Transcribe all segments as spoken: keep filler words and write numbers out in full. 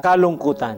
kalungkutan.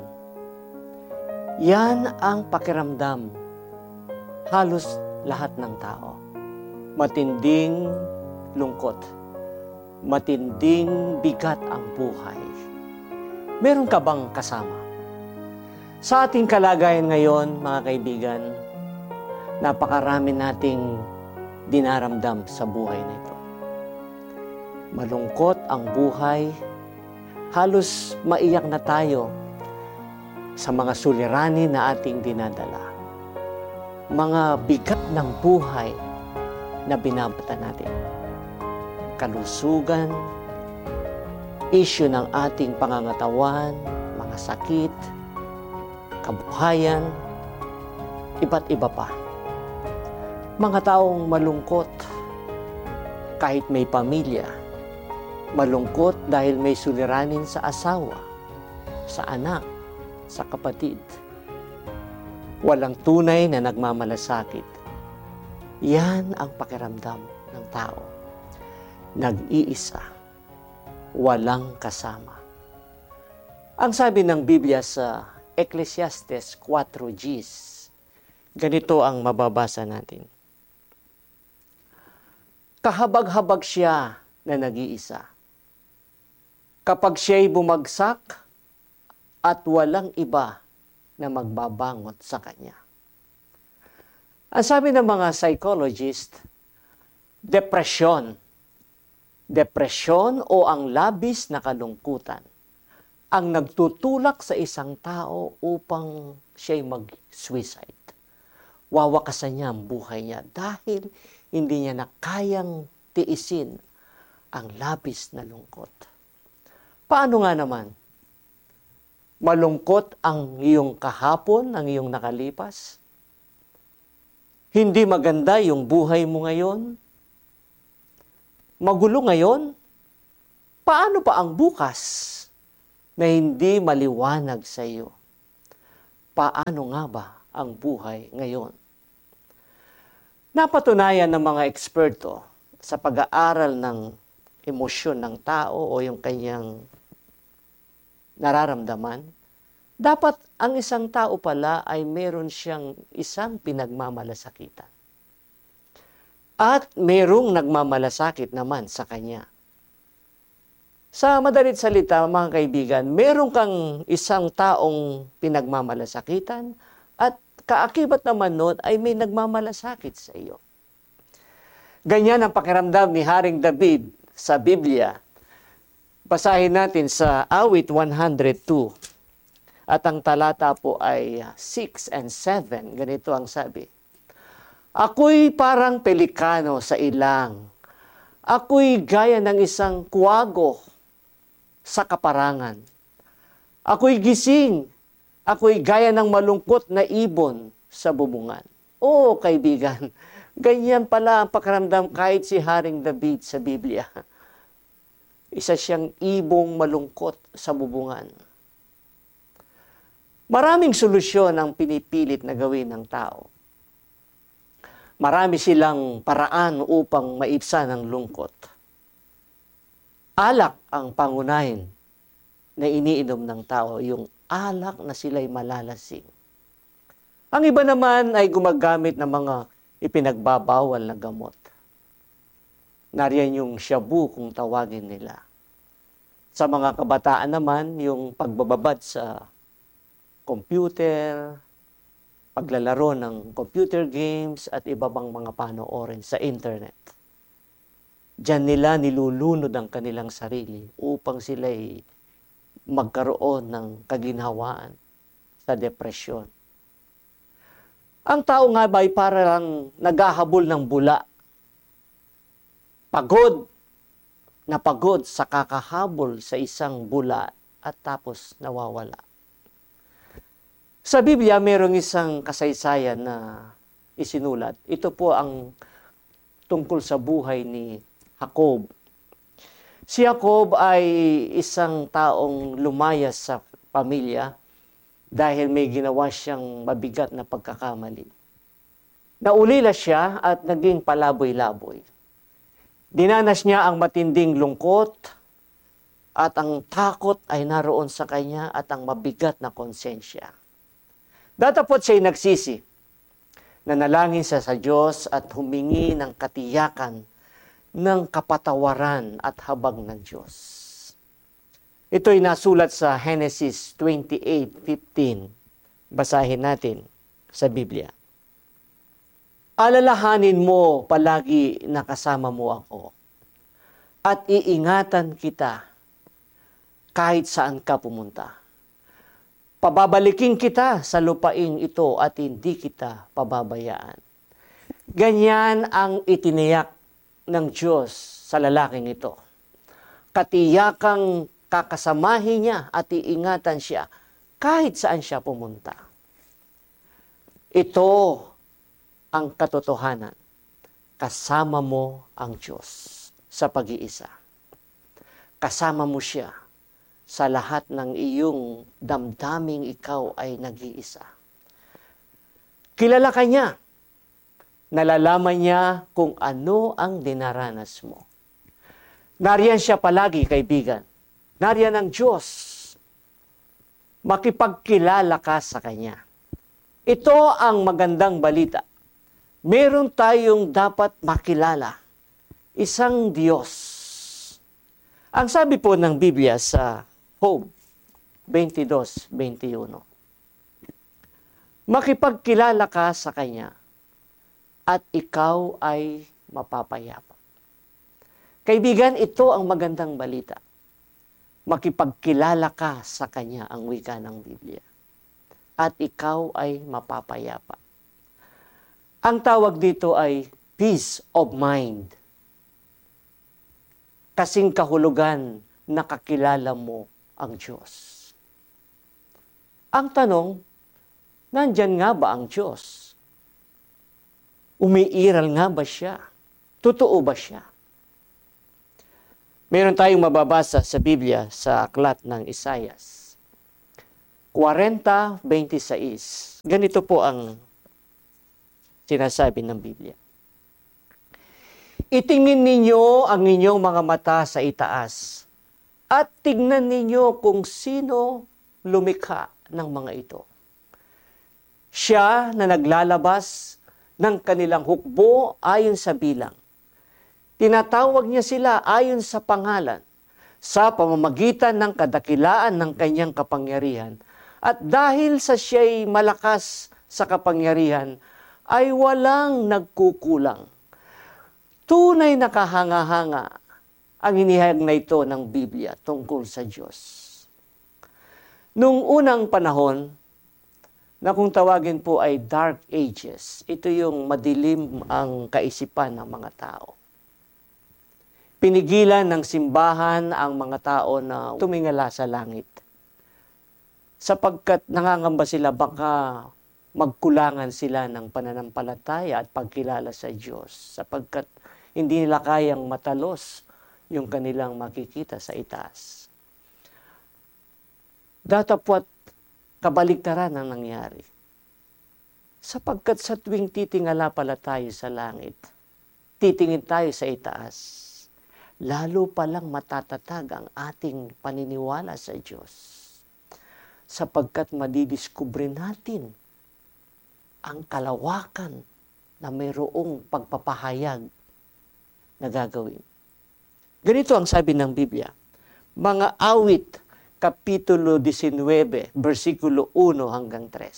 Yan ang pakiramdam halos lahat ng tao. Matinding lungkot. Matinding bigat ang buhay. Meron ka bang kasama? Sa ating kalagayan ngayon, mga kaibigan, napakarami nating dinaramdam sa buhay na ito. Malungkot ang buhay. Halos maiyak na tayo sa mga suliranin na ating dinadala. Mga bigat ng buhay na binabata natin. Kalusugan, issue ng ating pangangatawan, mga sakit, kabuhayan, iba't iba pa. Mga taong malungkot kahit may pamilya, malungkot dahil may suliranin sa asawa, sa anak, sa kapatid. Walang tunay na nagmamalasakit. Yan ang pakiramdam ng tao. Nag-iisa. Walang kasama. Ang sabi ng Biblia sa Ecclesiastes four Gs, ganito ang mababasa natin. Kahabag-habag siya na nag-iisa. Kapag siya'y bumagsak at walang iba na magbabangot sa kanya. Ang sabi ng mga psychologist, depresyon. Depresyon o ang labis na kalungkutan ang nagtutulak sa isang tao upang siya'y mag-suicide. Wawakasan niya ang buhay niya dahil hindi niya na kayang tiisin ang labis na lungkot. Paano nga naman? Malungkot ang iyong kahapon, ang iyong nakalipas? Hindi maganda yung buhay mo ngayon? Magulo ngayon? Paano pa ang bukas na hindi maliwanag sa iyo? Paano nga ba ang buhay ngayon? Napatunayan ng mga eksperto sa pag-aaral ng emosyon ng tao o yung kanyang nararamdaman, dapat ang isang tao pala ay meron siyang isang pinagmamalasakitan. At merong nagmamalasakit naman sa kanya. Sa madalit salita, mga kaibigan, meron kang isang taong pinagmamalasakitan at kaakibat naman nun ay may nagmamalasakit sa iyo. Ganyan ang pakiramdam ni Haring David sa Biblia. Basahin natin sa awit one oh two. At ang talata po ay six and seven. Ganito ang sabi. Ako'y parang pelikano sa ilang. Ako'y gaya ng isang kuwago sa kaparangan. Ako'y gising. Ako'y gaya ng malungkot na ibon sa bubungan. Oo, kaibigan, ganyan pala ang pakiramdam kahit si Haring David sa Biblia. Isa siyang ibong malungkot sa bubungan. Maraming solusyon ang pinipilit na gawin ng tao. Marami silang paraan upang maibsan ang lungkot. Alak ang pangunahin na iniinom ng tao, yung alak na sila'y malalasing. Ang iba naman ay gumagamit ng mga ipinagbabawal na gamot. Nariyan yung shabu kung tawagin nila. Sa mga kabataan naman, yung pagbababad sa computer, paglalaro ng computer games at iba pang mga panoorin sa internet. Diyan nila nilulunod ang kanilang sarili upang sila'y magkaroon ng kaginhawaan sa depresyon. Ang tao nga ba ay parang naghahabol ng bula. Pagod na pagod sa kakahabol sa isang bula at tapos nawawala. Sa Biblia, mayroong isang kasaysayan na isinulat. Ito po ang tungkol sa buhay ni Jacob. Si Jacob ay isang taong lumayas sa pamilya dahil may ginawa siyang mabigat na pagkakamali. Naulila siya at naging palaboy-laboy. Dinanas niya ang matinding lungkot at ang takot ay naroon sa kanya at ang mabigat na konsensya. Datapot siya'y nagsisi, nanalangin siya sa Diyos at humingi ng katiyakan ng kapatawaran at habag ng Diyos. Ito'y nasulat sa Genesis twenty-eight fifteen. Basahin natin sa Biblia. Alalahanin mo palagi na kasama mo ako at iingatan kita kahit saan ka pumunta. Pababalikin kita sa lupaing ito at hindi kita pababayaan. Ganyan ang itiniyak ng Diyos sa lalaking ito. Katiyakang kakasamahin niya at iingatan siya kahit saan siya pumunta. Ito ang katotohanan. Kasama mo ang Diyos sa pag-iisa. Kasama mo siya sa lahat ng iyong damdaming ikaw ay nag-iisa. Kilala ka niya. Nalalaman niya kung ano ang dinaranas mo. Nariyan siya palagi, kaibigan. Nariyan ang Diyos. Makipagkilala ka sa Kanya. Ito ang magandang balita. Meron tayong dapat makilala. Isang Diyos. Ang sabi po ng Biblia sa Job twenty-two twenty-one. Makipagkilala ka sa Kanya at ikaw ay mapapayapa. Kaibigan, ito ang magandang balita. Makipagkilala ka sa Kanya, ang wika ng Biblia. At ikaw ay mapapayapa. Ang tawag dito ay peace of mind. Kasing kahulugan, nakakilala mo ang Diyos. Ang tanong, nandyan nga ba ang Diyos? Umiiral nga ba siya? Totoo ba siya? Meron tayong mababasa sa Biblia sa aklat ng Isaias. forty twenty-six. Ganito po ang sinasabi ng Biblia. Itingin ninyo ang inyong mga mata sa itaas at tignan ninyo kung sino lumikha ng mga ito. Siya na naglalabas ng kanilang hukbo ayon sa bilang. Tinatawag niya sila ayon sa pangalan, sa pamamagitan ng kadakilaan ng kanyang kapangyarihan. At dahil sa siya'y malakas sa kapangyarihan, ay walang nagkukulang. Tunay na kahanga-hanga ang inihayag na ito ng Biblia tungkol sa Diyos. Noong unang panahon, na kung tawagin po ay Dark Ages, ito yung madilim ang kaisipan ng mga tao. Pinigilan ng simbahan ang mga tao na tumingala sa langit. Sapagkat nangangamba sila baka magkulangan sila ng pananampalataya at pagkilala sa Diyos. Sapagkat hindi nila kayang matalos yung kanilang makikita sa itaas. Datapwat kabaligtaran ang nangyari. Sapagkat sa tuwing titingala pala tayo sa langit, titingin tayo sa itaas, lalo palang matatatag ang ating paniniwala sa Diyos. Sapagkat madidiskubre natin ang kalawakan na mayroong pagpapahayag na gagawin. Ganito ang sabi ng Biblia, mga awit, Kapitulo nineteen, versikulo one hanggang three.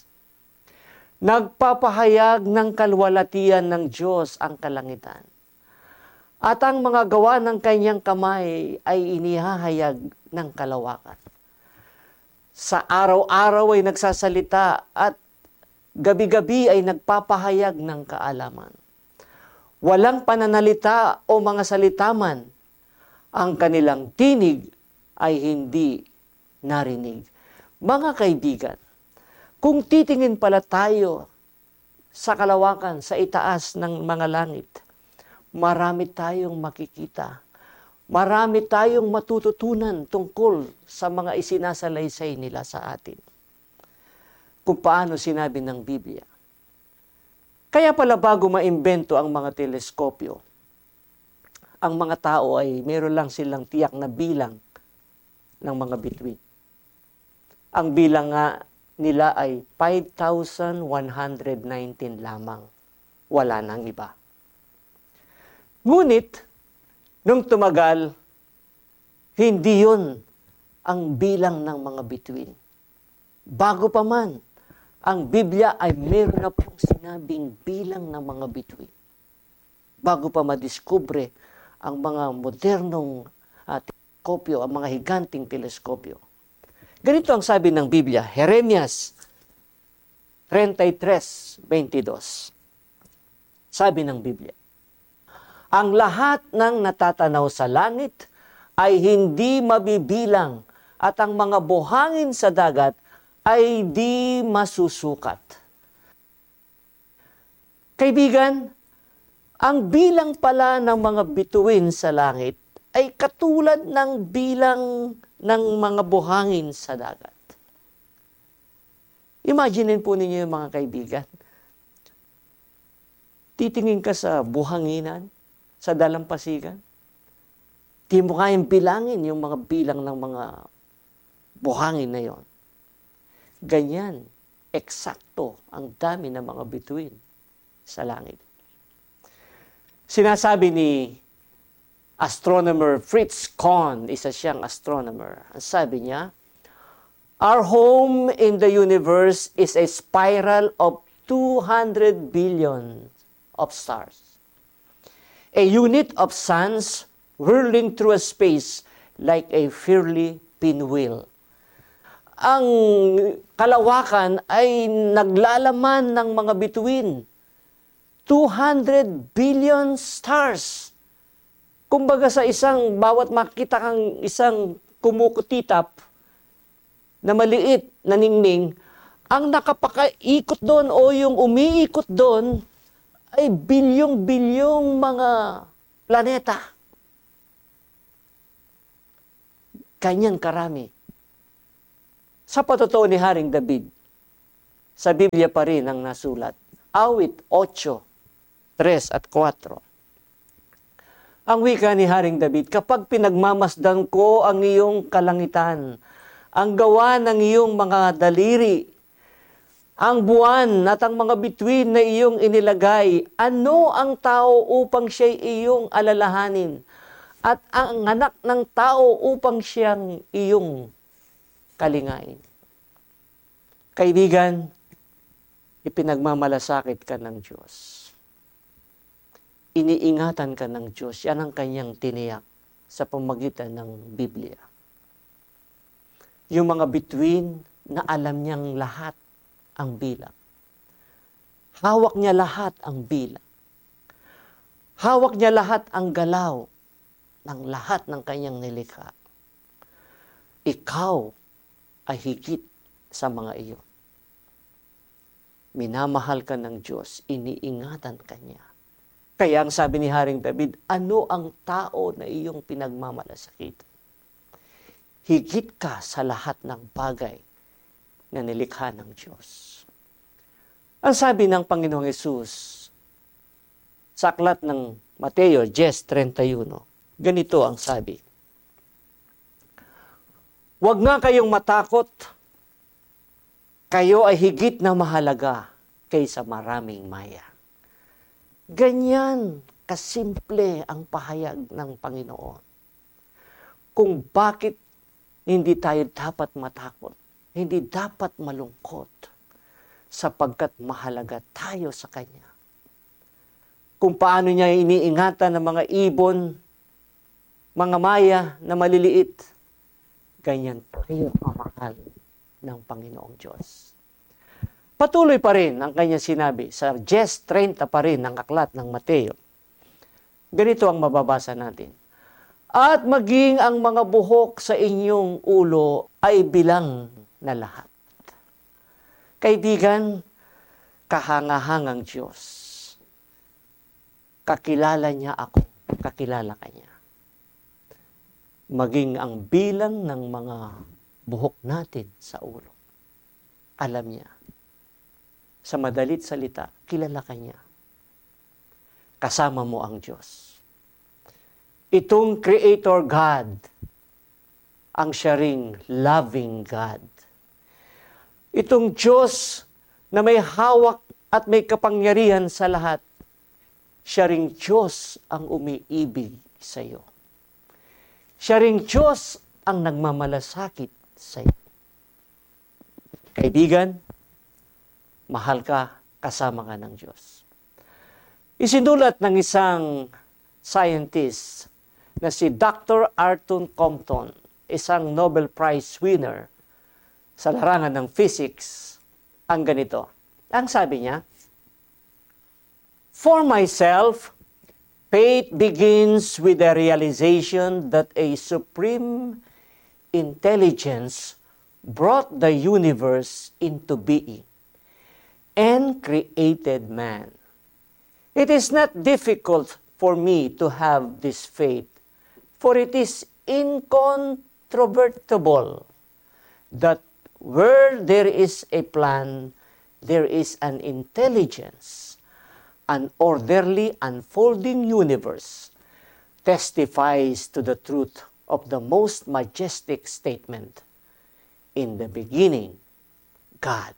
Nagpapahayag ng kalwalatian ng Diyos ang kalangitan. At ang mga gawa ng kanyang kamay ay inihahayag ng kalawakan. Sa araw-araw ay nagsasalita at gabi-gabi ay nagpapahayag ng kaalaman. Walang pananalita o mga salitaman. Ang kanilang tinig ay hindi narinig. Mga kaibigan, kung titingin pala tayo sa kalawakan, sa itaas ng mga langit, marami tayong makikita. Marami tayong matututunan tungkol sa mga isinasalaysay nila sa atin. Kung paano sinabi ng Biblia. Kaya pala bago maimbento ang mga teleskopyo, ang mga tao ay meron lang silang tiyak na bilang ng mga bituin. Ang bilang nga nila ay five thousand one hundred nineteen lamang. Wala nang iba. Ngunit, nung tumagal, hindi yun ang bilang ng mga bituin. Bago pa man, ang Biblia ay meron na pong sinabing bilang ng mga bituin. Bago pa madiskubre ang mga modernong uh, teleskopyo, ang mga higanting teleskopyo. Ganito ang sabi ng Biblia, Jeremias thirty-three twenty-two. Sabi ng Biblia, ang lahat ng natatanaw sa langit ay hindi mabibilang at ang mga buhangin sa dagat ay di masusukat. Kaibigan, ang bilang pala ng mga bituin sa langit ay katulad ng bilang ng mga buhangin sa dagat. Imaginin po ninyo yung mga kaibigan. Titingin ka sa buhanginan, sa dalampasigan. Di mo kayang bilangin yung mga bilang ng mga buhangin na yon. Ganyan, eksakto ang dami ng mga bituin sa langit. Sinasabi ni astronomer Fritz Kohn, isa siyang astronomer, ang sabi niya, our home in the universe is a spiral of two hundred billion of stars. A unit of suns whirling through a space like a fiery pinwheel. Ang kalawakan ay naglalaman ng mga bituin. two hundred billion stars. Kumbaga sa isang, bawat makita kang isang kumukutitap na maliit na ningning, ang nakapakaikot doon o yung umiikot doon ay bilyong-bilyong mga planeta. Ganyan karami. Sa patotoo ni Haring David, sa Biblia pa rin ang nasulat, Awit eight, three at four. Ang wika ni Haring David, kapag pinagmamasdan ko ang iyong kalangitan, ang gawa ng iyong mga daliri, ang buwan at ang mga bituin na iyong inilagay, ano ang tao upang siya'y iyong alalahanin, at ang anak ng tao upang siyang iyong kalingain. Kaibigan, ipinagmamalasakit ka ng Diyos. Iniingatan ka ng Diyos. Yan ang kanyang tiniyak sa pamagitan ng Biblia. Yung mga bituin na alam niyang lahat ang bilang. Hawak niya lahat ang bilang. Hawak niya lahat ang galaw ng lahat ng kanyang nilikha. Ikaw ay higit sa mga iyon. Minamahal ka ng Diyos, iniingatan ka niya. Kaya ang sabi ni Haring David, ano ang tao na iyong pinagmamalasakit? Higit ka sa lahat ng bagay na nilikha ng Diyos. Ang sabi ng Panginoong Hesus sa aklat ng Mateo ten thirty-one, ganito ang sabi, huwag nga kayong matakot, kayo ay higit na mahalaga kaysa maraming maya. Ganyan kasimple ang pahayag ng Panginoon. Kung bakit hindi tayo dapat matakot, hindi dapat malungkot, sapagkat mahalaga tayo sa Kanya. Kung paano niya iniingatan ng mga ibon, mga maya na maliliit, ganyan tayo mamahal ng Panginoong Diyos. Patuloy pa rin ang kanyang sinabi sa ten thirty pa rin ng aklat ng Mateo. Ganito ang mababasa natin. At maging ang mga buhok sa inyong ulo ay bilang na lahat. Kaibigan, kahangahangang Diyos. Kakilala niya ako, kakilala ka niya. Maging ang bilang ng mga buhok natin sa ulo. Alam niya. Sa madalit salita, kilala ka niya. Kasama mo ang Diyos. Itong Creator God, ang siya ring loving God. Itong Diyos na may hawak at may kapangyarihan sa lahat, siya ring Diyos ang umiibig sa iyo. Siya ring Diyos ang nagmamalasakit sa iyo. Kaibigan, mahal ka, kasama ka ng Diyos. Isinulat ng isang scientist na si Doctor Arthur Compton, isang Nobel Prize winner sa larangan ng physics, ang ganito. Ang sabi niya, "For myself, faith begins with the realization that a supreme intelligence brought the universe into being and created man. It is not difficult for me to have this faith, for it is incontrovertible that where there is a plan, there is an intelligence. An orderly unfolding universe testifies to the truth of the most majestic statement. In the beginning, God."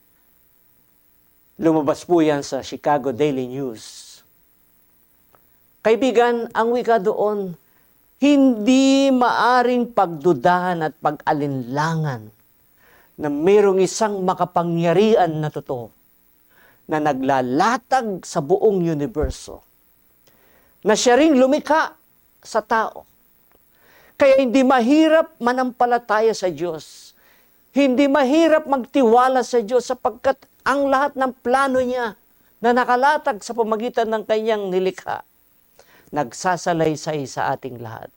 Lumabas po yan sa Chicago Daily News. Kaibigan, ang wika doon, hindi maaring pagdudahan at pag-alinlangan na mayroong isang makapangyarihan na totoo na naglalatag sa buong universo, na siya ring lumikha sa tao. Kaya hindi mahirap manampalataya sa Diyos. Hindi mahirap magtiwala sa Diyos sapagkat ang lahat ng plano niya na nakalatag sa pamagitan ng kanyang nilikha, nagsasalaysay sa ating lahat.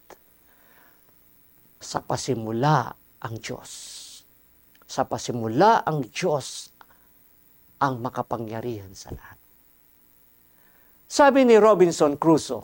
Sa pasimula ang Diyos. Sa pasimula ang Diyos ang makapangyarihan sa lahat. Sabi ni Robinson Crusoe,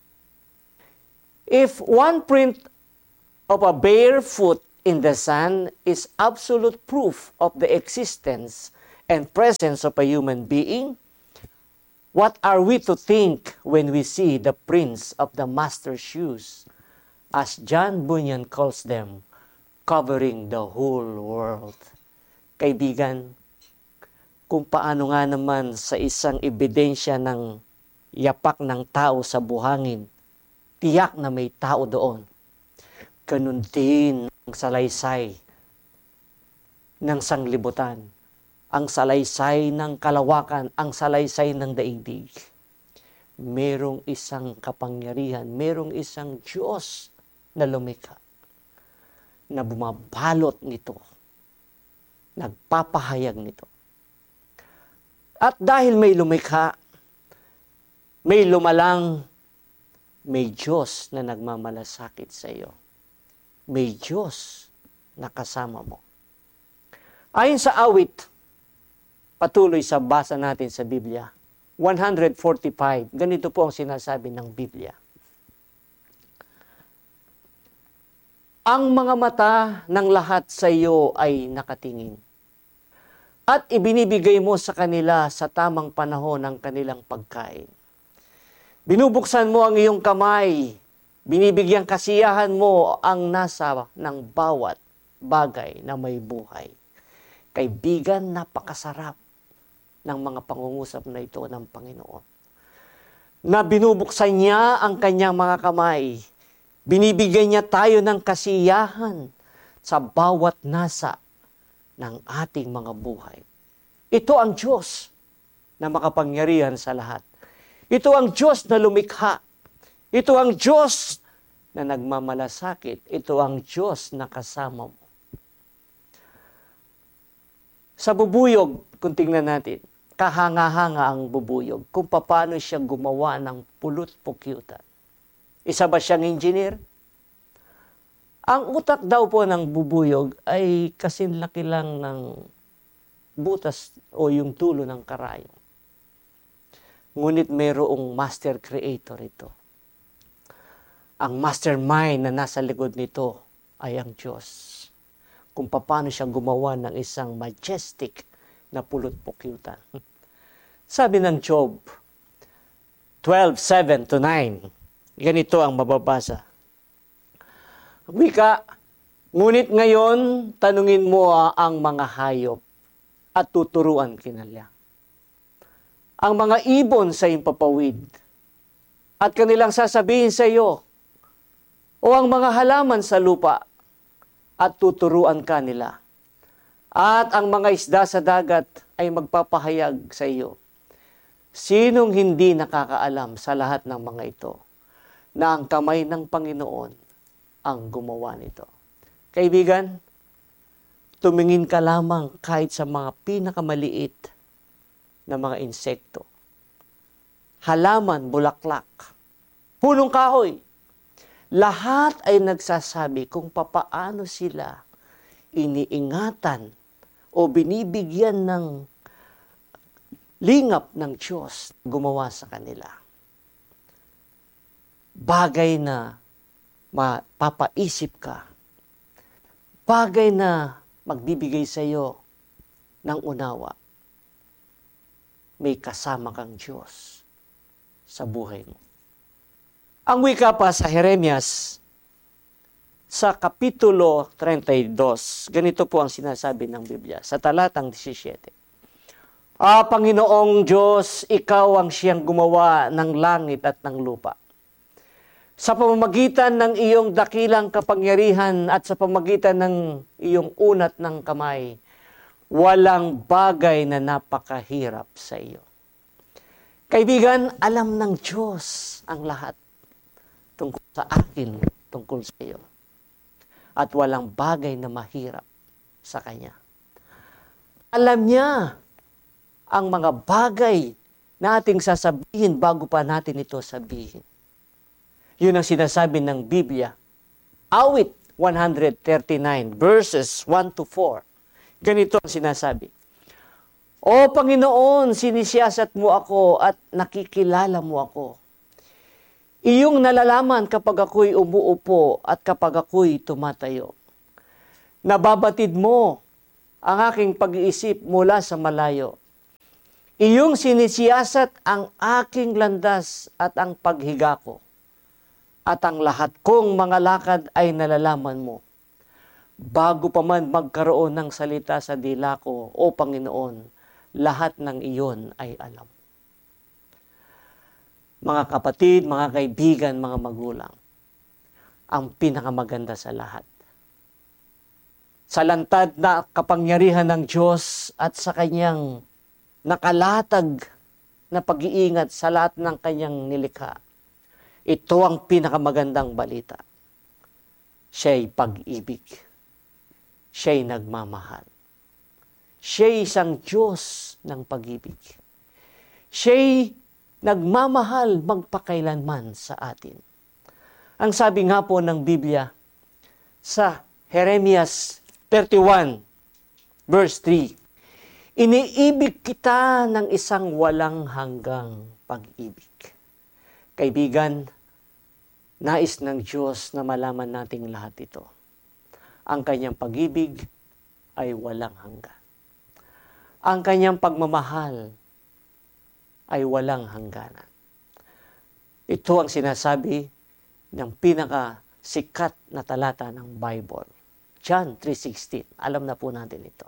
"If one print of a bare foot in the sand is absolute proof of the existence and presence of a human being, what are we to think when we see the prints of the master's shoes, as John Bunyan calls them, covering the whole world?" Kaibigan, kung paano nga naman sa isang ebidensya ng yapak ng tao sa buhangin, tiyak na may tao doon. Ganun din ang salaysay ng sanglibutan, ang salaysay ng kalawakan, ang salaysay ng daigdig. Merong isang kapangyarihan, merong isang Diyos na lumikha, na bumabalot nito, nagpapahayag nito. At dahil may lumikha, may lumalang, may Diyos na nagmamalasakit sa iyo. May Diyos na kasama mo. Ayon sa awit, patuloy sa basa natin sa Biblia, one forty-five, ganito po ang sinasabi ng Biblia. "Ang mga mata ng lahat sa iyo ay nakatingin, at ibinibigay mo sa kanila sa tamang panahon ang kanilang pagkain. Binubuksan mo ang iyong kamay, binibigyang kasiyahan mo ang nasa ng bawat bagay na may buhay." Kaibigan, napakasarap ng mga pangungusap na ito ng Panginoon. Na binubuksan niya ang kanyang mga kamay, binibigyan niya tayo ng kasiyahan sa bawat nasa ng ating mga buhay. Ito ang Diyos na makapangyarihan sa lahat. Ito ang Diyos na lumikha. Ito ang Diyos na nagmamalasakit. Ito ang Diyos na kasama mo. Sa bubuyog, kung tingnan natin, kahanga-hanga ang bubuyog kung paano siya gumawa ng pulot-pukyutan. Isa ba siyang engineer? Ang utak daw po ng bubuyog ay kasinlaki lang ng butas o yung tulo ng karayong. Ngunit mayroong master creator ito. Ang mastermind na nasa likod nito ay ang Diyos. Kung paano siya gumawa ng isang majestic na pulot-pukyutan. Sabi ng Job twelve, seven to nine, ganito ang mababasa. Wika, Ngunit ngayon, tanungin mo ah, ang mga hayop at tuturuan kinala. Ang mga ibon sa impapawid at kanilang sasabihin sa iyo, o ang mga halaman sa lupa at tuturuan ka nila. At ang mga isda sa dagat ay magpapahayag sa iyo. Sinong hindi nakakaalam sa lahat ng mga ito na ang kamay ng Panginoon ang gumawa nito? Kaibigan, tumingin ka lamang kahit sa mga pinakamaliit na mga insekto. Halaman, bulaklak, punong kahoy. Lahat ay nagsasabi kung papaano sila iniingatan o binibigyan ng lingap ng Diyos gumawa sa kanila. Bagay na mapapaisip ka. Bagay na magbibigay sa iyo ng unawa. May kasama kang Diyos sa buhay mo. Ang wika pa sa Jeremias, sa Kapitulo thirty-two, ganito po ang sinasabi ng Biblia, sa talatang seventeen. Ah, Panginoong Diyos, Ikaw ang siyang gumawa ng langit at ng lupa. Sa pamamagitan ng iyong dakilang kapangyarihan at sa pamamagitan ng iyong unat ng kamay, walang bagay na napakahirap sa iyo. Kaibigan, alam ng Diyos ang lahat tungkol sa akin, tungkol sa iyo. At walang bagay na mahirap sa Kanya. Alam niya ang mga bagay na ating sasabihin bago pa natin ito sabihin. Yun ang sinasabi ng Biblia. Awit one thirty-nine, verses one to four. Ganito ang sinasabi. O Panginoon, sinisiyasat mo ako at nakikilala mo ako. Iyong nalalaman kapag ako'y umuupo at kapag ako'y tumatayo. Nababatid mo ang aking pag-iisip mula sa malayo. Iyong sinisiyasat ang aking landas at ang paghiga ko. At ang lahat kong mga lakad ay nalalaman mo. Bago pa man magkaroon ng salita sa dila ko, O Panginoon, lahat ng iyon ay alam. Mga kapatid, mga kaibigan, mga magulang, ang pinakamaganda sa lahat. Sa lantad na kapangyarihan ng Diyos at sa Kanyang nakalatag na pag-iingat sa lahat ng Kanyang nilikha, ito ang pinakamagandang balita. Siya'y pag-ibig. Siya'y nagmamahal. Siya'y isang Diyos ng pag-ibig. Siya'y nagmamahal magpakailanman sa atin. Ang sabi nga po ng Biblia sa Jeremias thirty-one, verse three, iniibig kita ng isang walang hanggang pag-ibig. Kaibigan, nais ng Diyos na malaman nating lahat ito. Ang Kanyang pag-ibig ay walang hanggan. Ang Kanyang pagmamahal ay walang hangganan. Ito ang sinasabi ng pinakasikat na talata ng Bible. John three sixteen. Alam na po natin ito.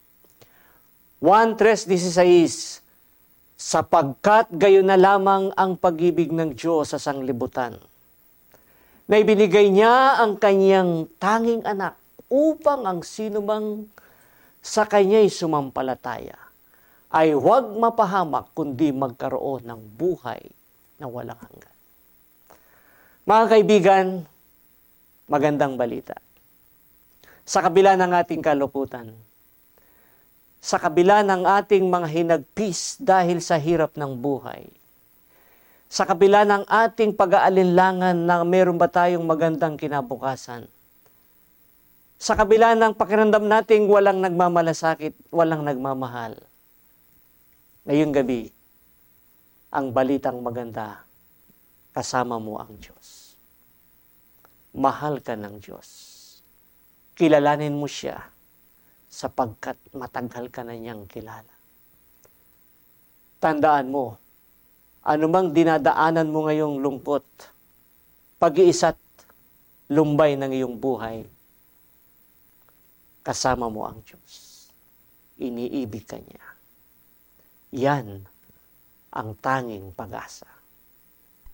one three sixteen. Sapagkat gayon na lamang ang pag-ibig ng Diyos sa sanglibutan, na ibinigay niya ang Kanyang tanging anak upang ang sinumang sa Kanya'y sumampalataya ay huwag mapahamak kundi magkaroon ng buhay na walang hanggan. Mga kaibigan, magandang balita. Sa kabila ng ating kalungkutan, sa kabila ng ating mga hinagpis dahil sa hirap ng buhay, sa kabila ng ating pag-aalinlangan na meron ba tayong magandang kinabukasan, sa kabila ng pakiramdam nating walang nagmamalasakit, walang nagmamahal, ngayong gabi, ang balitang maganda, kasama mo ang Diyos. Mahal ka ng Diyos. Kilalanin mo siya sapagkat matagal ka na niyang kilala. Tandaan mo, anumang dinadaanan mo ngayong lungkot, pag-iisa't lumbay ng iyong buhay, kasama mo ang Diyos. Iniibig ka niya. Yan ang tanging pag-asa.